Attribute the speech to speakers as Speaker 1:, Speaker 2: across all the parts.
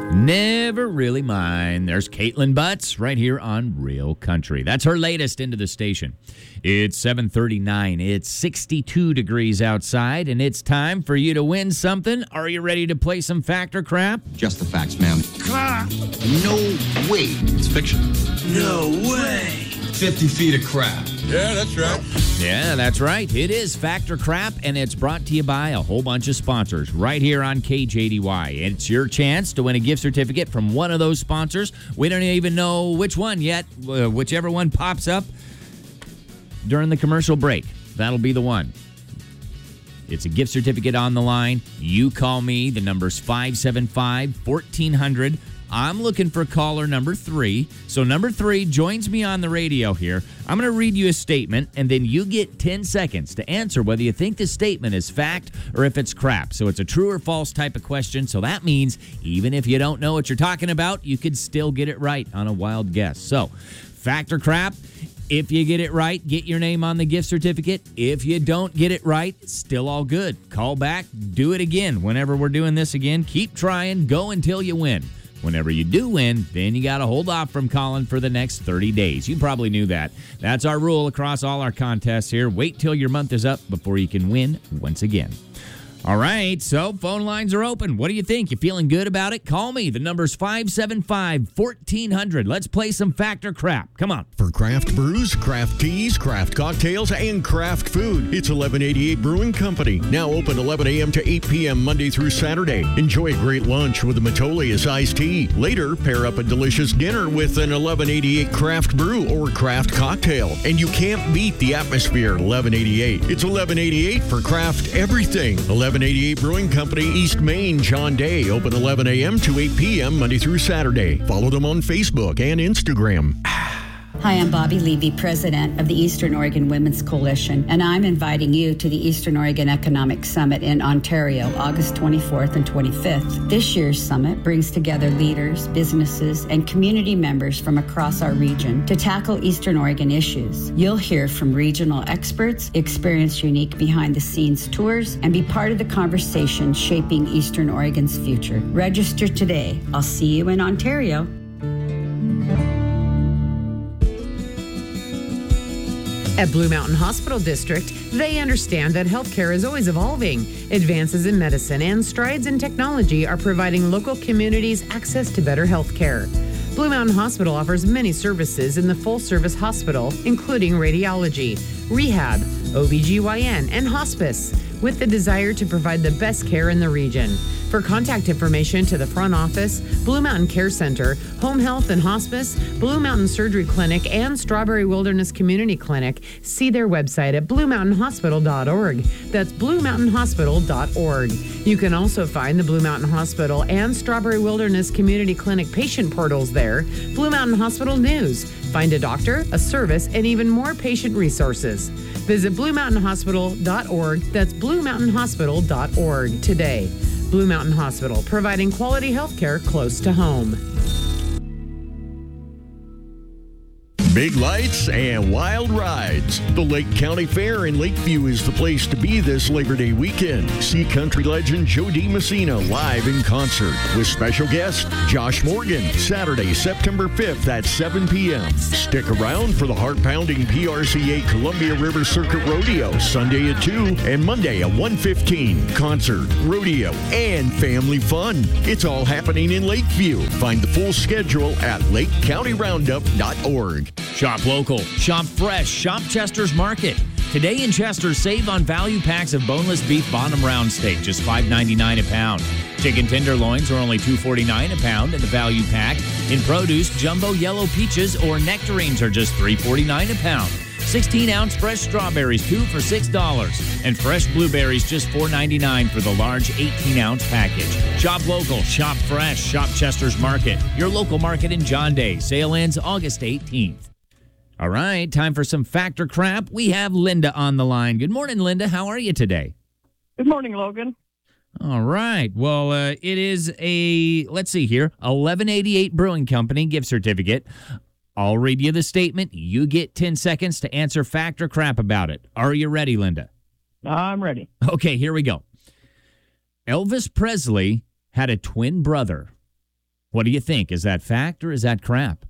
Speaker 1: Never really mind. There's Caitlin Butts right here on Real Country. That's her latest into the station. It's 7:39. It's 62 degrees outside, and it's time for you to win something. Are you ready to play some fact or crap?
Speaker 2: Just the facts, ma'am. No way.
Speaker 3: It's fiction.
Speaker 2: No way.
Speaker 3: 50 feet of crap.
Speaker 4: Yeah, that's right.
Speaker 1: Yeah, that's right. It is Fact or Crap, and it's brought to you by a whole bunch of sponsors right here on KJDY. It's your chance to win a gift certificate from one of those sponsors. We don't even know which one yet. Whichever one pops up during the commercial break, that'll be the one. It's a gift certificate on the line. You call me. The number's 575-1400. I'm looking for caller number 3. So number 3 joins me on the radio here. I'm going to read you a statement, and then you get 10 seconds to answer whether you think the statement is fact or if it's crap. So it's a true or false type of question. So that means even if you don't know what you're talking about, you could still get it right on a wild guess. So fact or crap? If you get it right, get your name on the gift certificate. If you don't get it right, it's still all good. Call back, do it again. Whenever we're doing this again, keep trying, go until you win. Whenever you do win, then you got to hold off from calling for the next 30 days. You probably knew that. That's our rule across all our contests here. Wait till your month is up before you can win once again. All right, so phone lines are open. What do you think? You feeling good about it? Call me. The number's 575-1400. Let's play some fact or crap. Come on.
Speaker 5: For craft brews, craft teas, craft cocktails, and craft food, it's 1188 Brewing Company. Now open 11 a.m. to 8 p.m. Monday through Saturday. Enjoy a great lunch with a Metolius iced tea. Later, pair up a delicious dinner with an 1188 craft brew or craft cocktail. And you can't beat the atmosphere at 1188. It's 1188 for craft everything. 1188 Brewing Company, East Main, John Day. Open 11 a.m. to 8 p.m. Monday through Saturday. Follow them on Facebook and Instagram.
Speaker 6: Hi, I'm Bobby Levy, president of the Eastern Oregon Women's Coalition, and I'm inviting you to the Eastern Oregon Economic Summit in Ontario, August 24th and 25th. This year's summit brings together leaders, businesses, and community members from across our region to tackle Eastern Oregon issues. You'll hear from regional experts, experience unique behind-the-scenes tours, and be part of the conversation shaping Eastern Oregon's future. Register today. I'll see you in Ontario.
Speaker 7: At Blue Mountain Hospital District, they understand that healthcare is always evolving. Advances in medicine and strides in technology are providing local communities access to better healthcare. Blue Mountain Hospital offers many services in the full-service hospital, including radiology, rehab, OBGYN, and hospice, with the desire to provide the best care in the region. For contact information to the front office, Blue Mountain Care Center, Home Health and Hospice, Blue Mountain Surgery Clinic, and Strawberry Wilderness Community Clinic, see their website at bluemountainhospital.org. That's bluemountainhospital.org. You can also find the Blue Mountain Hospital and Strawberry Wilderness Community Clinic patient portals there. Blue Mountain Hospital News. Find a doctor, a service, and even more patient resources. Visit bluemountainhospital.org. That's bluemountainhospital.org today. Blue Mountain Hospital, providing quality health care close to home.
Speaker 5: Big lights and wild rides. The Lake County Fair in Lakeview is the place to be this Labor Day weekend. See country legend Joe DiMessina live in concert with special guest Josh Morgan, Saturday, September 5th at 7 p.m. Stick around for the heart-pounding PRCA Columbia River Circuit Rodeo, Sunday at 2 and Monday at 1:15. Concert, rodeo, and family fun. It's all happening in Lakeview. Find the full schedule at lakecountyroundup.org.
Speaker 1: Shop local, shop fresh, shop Chester's Market. Today in Chester, save on value packs of boneless beef bottom round steak, just $5.99 a pound. Chicken tenderloins are only $2.49 a pound in the value pack. In produce, jumbo yellow peaches or nectarines are just $3.49 a pound. 16-ounce fresh strawberries, 2 for $6. And fresh blueberries, just $4.99 for the large 18-ounce package. Shop local, shop fresh, shop Chester's Market. Your local market in John Day. Sale ends August 18th. All right, time for some fact or crap. We have Linda on the line. Good morning, Linda. How are you today?
Speaker 8: Good morning, Logan.
Speaker 1: All right. Well, it is let's see here, 1188 Brewing Company gift certificate. I'll read you the statement. You get 10 seconds to answer fact or crap about it. Are you ready, Linda?
Speaker 8: I'm ready.
Speaker 1: Okay, here we go. Elvis Presley had a twin brother. What do you think? Is that fact or is that crap?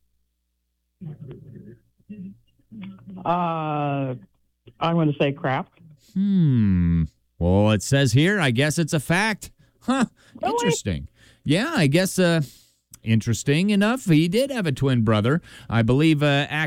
Speaker 8: I'm going to say crap.
Speaker 1: Well, it says here, I guess it's a fact. Huh.
Speaker 8: Really?
Speaker 1: Interesting. Yeah, I guess interesting enough. He did have a twin brother. I believe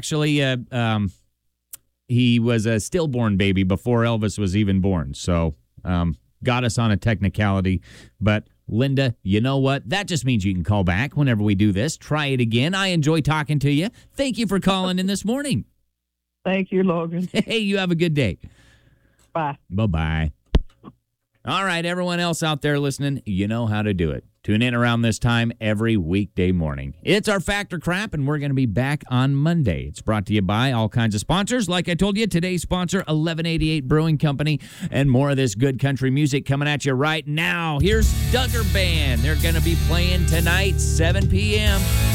Speaker 1: he was a stillborn baby before Elvis was even born. So got us on a technicality. But Linda, you know what? That just means you can call back whenever we do this. Try it again. I enjoy talking to you. Thank you for calling in this morning.
Speaker 8: Thank you, Logan.
Speaker 1: Hey, you have a good day.
Speaker 8: Bye.
Speaker 1: Bye-bye. All right, everyone else out there listening, you know how to do it. Tune in around this time every weekday morning. It's our Fact or Crap, and we're going to be back on Monday. It's brought to you by all kinds of sponsors. Like I told you, today's sponsor, 1188 Brewing Company, and more of this good country music coming at you right now. Here's Duggar Band. They're going to be playing tonight, 7 p.m.